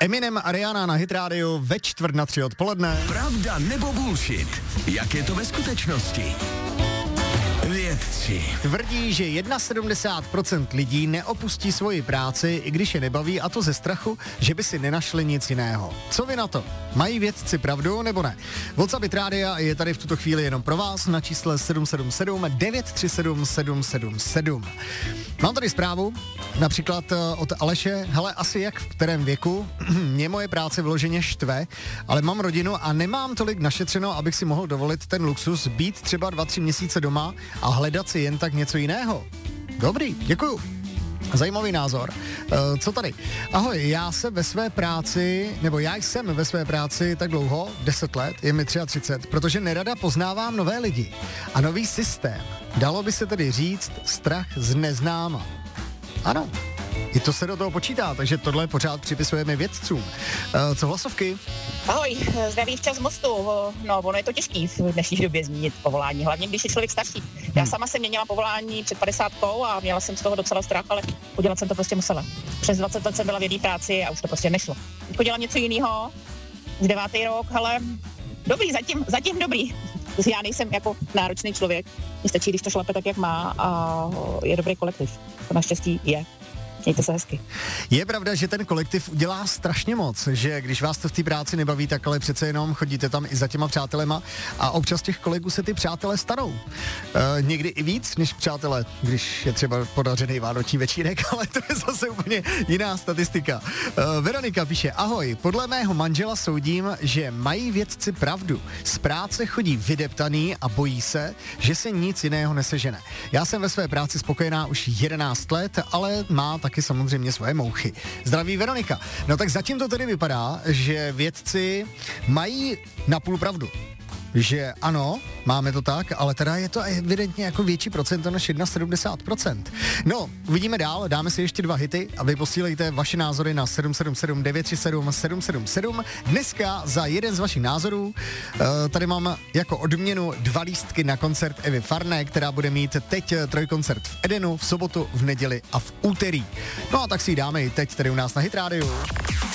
Eminem a Rihanna na Hit Radio ve 2:45 odpoledne. Pravda nebo bullshit? Jak je to ve skutečnosti? Vědci Tvrdí, že 71% lidí neopustí svoji práci, i když je nebaví, a to ze strachu, že by si nenašli nic jiného. Co vy na to? Mají vědci pravdu nebo ne? WhatsApp Hit Rádia je tady v tuto chvíli jenom pro vás na čísle 777 937 777. Mám tady zprávu, například od Aleše. Hele, asi jak v kterém věku, mě moje práce vyloženě štve, ale mám rodinu a nemám tolik našetřeno, abych si mohl dovolit ten luxus být třeba 2-3 měsíce doma a hledat si jen tak něco jiného. Dobrý, děkuju. Zajímavý názor. Co tady? Ahoj, já jsem ve své práci tak dlouho, 10 let, je mi 33, protože nerada poznávám nové lidi a nový systém. Dalo by se tedy říct strach z neznáma. Ano, i to se do toho počítá, takže tohle pořád připisujeme vědcům. Co hlasovky? Ahoj, zdraví včas z Mostu. No, ono je to těžký v dnešní době změnit povolání, hlavně když je člověk starší. Já sama jsem měnila povolání před 50 a měla jsem z toho docela strach, ale udělat jsem to prostě musela. Přes 20 let jsem byla v jedné práci a už to prostě nešlo. Udělám něco jiného, z 9. rok, ale dobrý, zatím dobrý. Já nejsem jako náročný člověk, mně stačí, když to šlape tak, jak má, a je dobrý kolektiv. To naštěstí je. Mějte se hezky. Je pravda, že ten kolektiv udělá strašně moc, že když vás to v té práci nebaví, tak ale přece jenom chodíte tam i za těma přátelema a občas těch kolegů se ty přátelé stanou. Někdy i víc než přátelé, když je třeba podařený vánoční večírek, ale to je zase úplně jiná statistika. Veronika píše, ahoj, podle mého manžela soudím, že mají vědci pravdu. Z práce chodí vydeptaný a bojí se, že se nic jiného nesežene. Já jsem ve své práci spokojená už 11 let, ale má taky samozřejmě svoje mouchy. Zdraví Veronika. No tak zatím to tedy vypadá, že vědci mají napůl pravdu. Že ano, máme to tak, ale teda je to evidentně jako větší procento než 71%. No, uvidíme dál, dáme si ještě 2 hity a vy posílejte vaše názory na 777 937 777. Dneska za jeden z vašich názorů tady mám jako odměnu 2 lístky na koncert Evy Farné, která bude mít teď trojkoncert v Edenu, v sobotu, v neděli a v úterý. No a tak si ji dáme i teď tady u nás na Hit Radio.